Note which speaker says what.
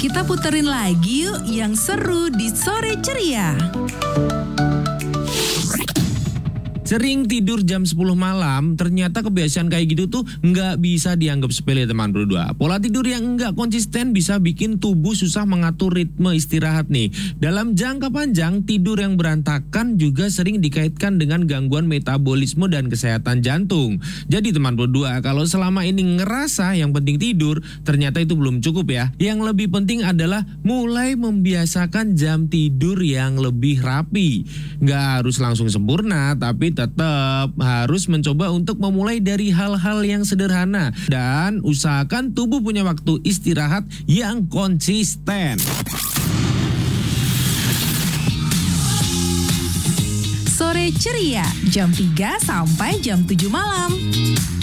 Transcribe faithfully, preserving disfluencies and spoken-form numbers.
Speaker 1: Kita puterin lagi yuk yang seru di Sore Ceria.
Speaker 2: Sering tidur jam sepuluh malam, ternyata kebiasaan kayak gitu tuh nggak bisa dianggap sepele teman berdua. Pola tidur yang nggak konsisten bisa bikin tubuh susah mengatur ritme istirahat nih. Dalam jangka panjang, tidur yang berantakan juga sering dikaitkan dengan gangguan metabolisme dan kesehatan jantung. Jadi teman berdua, kalau selama ini ngerasa yang penting tidur, ternyata itu belum cukup ya. Yang lebih penting adalah mulai membiasakan jam tidur yang lebih rapi. Nggak harus langsung sempurna, tapi tetap harus mencoba untuk memulai dari hal-hal yang sederhana dan usahakan tubuh punya waktu istirahat yang konsisten.
Speaker 1: Sore Ceria, jam tiga sampai jam tujuh malam.